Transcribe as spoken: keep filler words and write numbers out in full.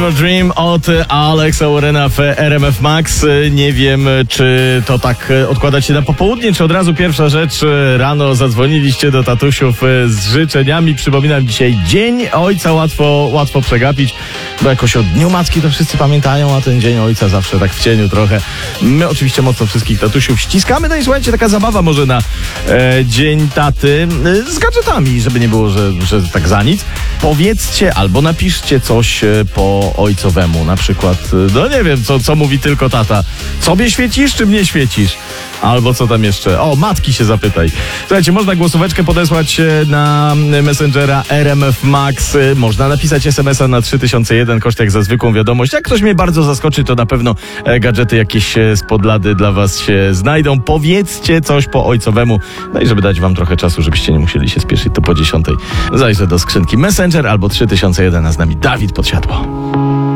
Fever Dream od Alexa Warrena w R M F Max. Nie wiem, czy to tak odkładacie na popołudnie, czy od razu pierwsza rzecz, rano zadzwoniliście do tatusiów z życzeniami. Przypominam, dzisiaj Dzień Ojca, łatwo, łatwo przegapić, bo jakoś o Dniu Matki to wszyscy pamiętają, a ten Dzień Ojca zawsze tak w cieniu trochę. My oczywiście mocno wszystkich tatusiów ściskamy. No i słuchajcie, taka zabawa może na e, Dzień Taty e, z gadżetami, żeby nie było, że, że tak za nic. Powiedzcie albo napiszcie coś po ojcowemu, na przykład, no nie wiem, co, co mówi tylko tata. Sobie świecisz, czy mnie świecisz? Albo co tam jeszcze? O, matki się zapytaj. Słuchajcie, można głosóweczkę podesłać na Messengera R M F Max. Można napisać es em es a na trzy tysiące jeden, koszt jak za zwykłą wiadomość. Jak ktoś mnie bardzo zaskoczy, to na pewno gadżety jakieś spod lady dla was się znajdą. Powiedzcie coś po ojcowemu. No i żeby dać wam trochę czasu, żebyście nie musieli się spieszyć, to po dziesiątej zajrzę do skrzynki Messenger albo trzy tysiące jeden, a z nami Dawid Podsiadło.